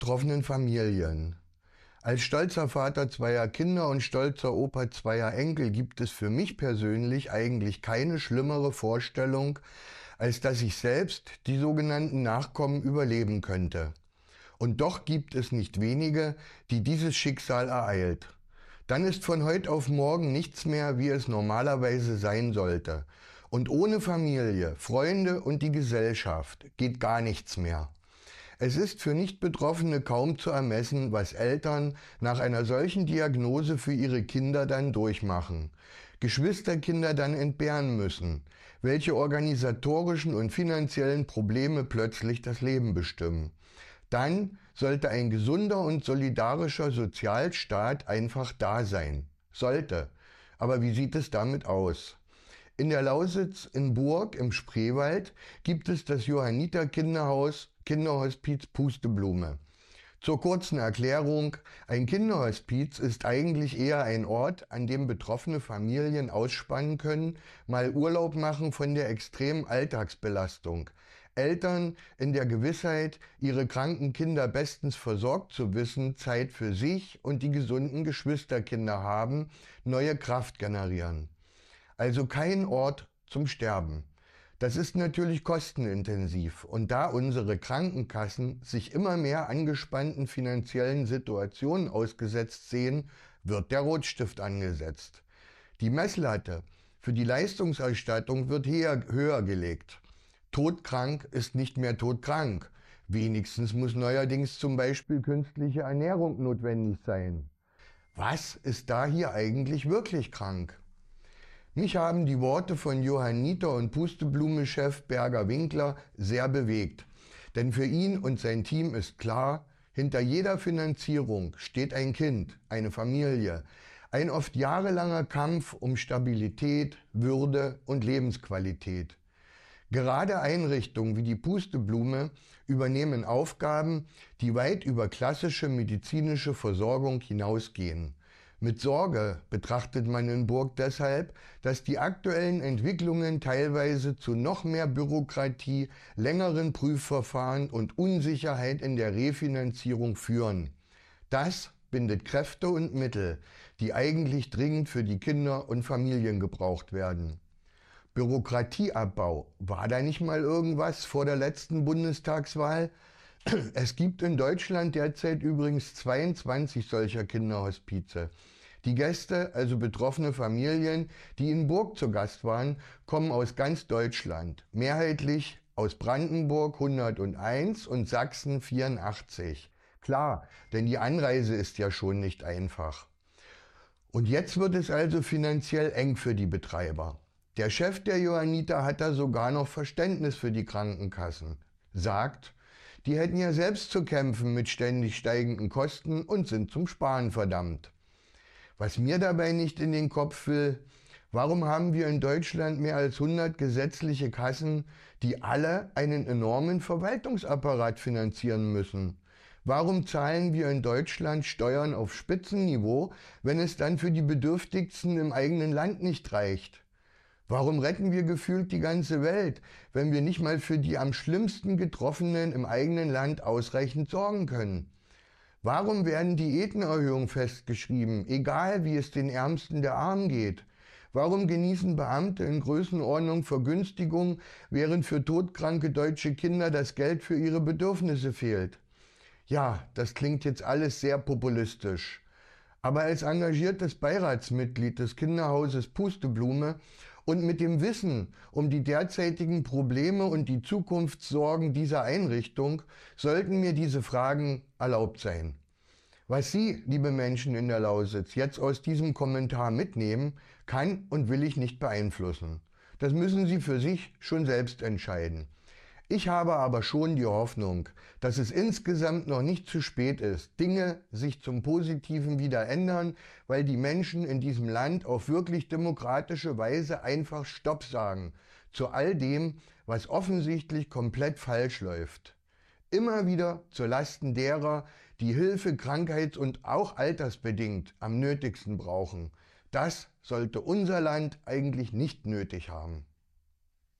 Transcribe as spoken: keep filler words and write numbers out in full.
betroffenen Familien. Als stolzer Vater zweier Kinder und stolzer Opa zweier Enkel gibt es für mich persönlich eigentlich keine schlimmere Vorstellung, als dass ich selbst die sogenannten Nachkommen überleben könnte. Und doch gibt es nicht wenige, die dieses Schicksal ereilt. Dann ist von heute auf morgen nichts mehr, wie es normalerweise sein sollte. Und ohne Familie, Freunde und die Gesellschaft geht gar nichts mehr. Es ist für Nicht-Betroffene kaum zu ermessen, was Eltern nach einer solchen Diagnose für ihre Kinder dann durchmachen, Geschwisterkinder dann entbehren müssen, welche organisatorischen und finanziellen Probleme plötzlich das Leben bestimmen. Dann sollte ein gesunder und solidarischer Sozialstaat einfach da sein. Sollte. Aber wie sieht es damit aus? In der Lausitz in Burg im Spreewald gibt es das Johanniter Kinderhaus Kinderhospiz Pusteblume. Zur kurzen Erklärung: Ein Kinderhospiz ist eigentlich eher ein Ort, an dem betroffene Familien ausspannen können, mal Urlaub machen von der extremen Alltagsbelastung. Eltern in der Gewissheit, ihre kranken Kinder bestens versorgt zu wissen, Zeit für sich und die gesunden Geschwisterkinder haben, neue Kraft generieren. Also kein Ort zum Sterben. Das ist natürlich kostenintensiv, und da unsere Krankenkassen sich immer mehr angespannten finanziellen Situationen ausgesetzt sehen, wird der Rotstift angesetzt. Die Messlatte für die Leistungserstattung wird höher, höher gelegt. Todkrank ist nicht mehr todkrank. Wenigstens muss neuerdings zum Beispiel künstliche Ernährung notwendig sein. Was ist da hier eigentlich wirklich krank? Mich haben die Worte von Johanniter und Pusteblume-Chef Berger-Winkler sehr bewegt. Denn für ihn und sein Team ist klar, hinter jeder Finanzierung steht ein Kind, eine Familie, ein oft jahrelanger Kampf um Stabilität, Würde und Lebensqualität. Gerade Einrichtungen wie die Pusteblume übernehmen Aufgaben, die weit über klassische medizinische Versorgung hinausgehen. Mit Sorge betrachtet man in Burg deshalb, dass die aktuellen Entwicklungen teilweise zu noch mehr Bürokratie, längeren Prüfverfahren und Unsicherheit in der Refinanzierung führen. Das bindet Kräfte und Mittel, die eigentlich dringend für die Kinder und Familien gebraucht werden. Bürokratieabbau, war da nicht mal irgendwas vor der letzten Bundestagswahl? Es gibt in Deutschland derzeit übrigens zweiundzwanzig solcher Kinderhospize. Die Gäste, also betroffene Familien, die in Burg zu Gast waren, kommen aus ganz Deutschland. Mehrheitlich aus Brandenburg hunderteins und Sachsen vierundachtzig. Klar, denn die Anreise ist ja schon nicht einfach. Und jetzt wird es also finanziell eng für die Betreiber. Der Chef der Johanniter hat da sogar noch Verständnis für die Krankenkassen. Sagt, die hätten ja selbst zu kämpfen mit ständig steigenden Kosten und sind zum Sparen verdammt. Was mir dabei nicht in den Kopf will: Warum haben wir in Deutschland mehr als hundert gesetzliche Kassen, die alle einen enormen Verwaltungsapparat finanzieren müssen? Warum zahlen wir in Deutschland Steuern auf Spitzenniveau, wenn es dann für die Bedürftigsten im eigenen Land nicht reicht? Warum retten wir gefühlt die ganze Welt, wenn wir nicht mal für die am schlimmsten Getroffenen im eigenen Land ausreichend sorgen können? Warum werden Diätenerhöhungen festgeschrieben, egal wie es den Ärmsten der Armen geht? Warum genießen Beamte in Größenordnung Vergünstigungen, während für todkranke deutsche Kinder das Geld für ihre Bedürfnisse fehlt? Ja, das klingt jetzt alles sehr populistisch. Aber als engagiertes Beiratsmitglied des Kinderhauses Pusteblume und mit dem Wissen um die derzeitigen Probleme und die Zukunftssorgen dieser Einrichtung sollten mir diese Fragen erlaubt sein. Was Sie, liebe Menschen in der Lausitz, jetzt aus diesem Kommentar mitnehmen, kann und will ich nicht beeinflussen. Das müssen Sie für sich schon selbst entscheiden. Ich habe aber schon die Hoffnung, dass es insgesamt noch nicht zu spät ist, Dinge sich zum Positiven wieder ändern, weil die Menschen in diesem Land auf wirklich demokratische Weise einfach Stopp sagen zu all dem, was offensichtlich komplett falsch läuft. Immer wieder zu Lasten derer, die Hilfe krankheits- und auch altersbedingt am nötigsten brauchen. Das sollte unser Land eigentlich nicht nötig haben.